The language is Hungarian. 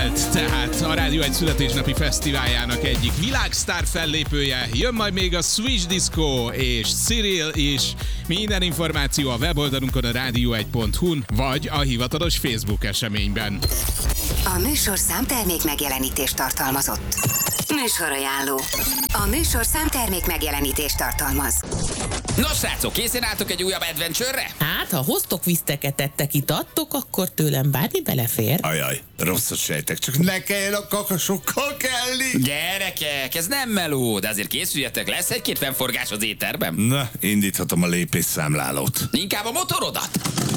volt tehát a Rádió egy születésnapi fesztiváljának egyik világsztár fellépője. Jön majd még a Swish Disco és Cyril is. Minden információ a weboldalunkon, a radio1.hu-n, vagy a hivatalos Facebook eseményben. A műsorszám termék megjelenítést tartalmazott. Műsorajánló. A műsorszám termék megjelenítést tartalmaz. Nos, srácok, készen álltok egy újabb adventure-re? Hát, ha hoztok viszteketettek, itattok, akkor tőlem bármi belefér. Ajaj, rosszat sejtek, csak ne kelljen a kakasokkal kelni. Gyerekek, ez nem meló, de azért készüljetek, lesz egy-két fennforgás az éterben. Na, indíthatom a lépésszámlálót. Inkább a motorodat.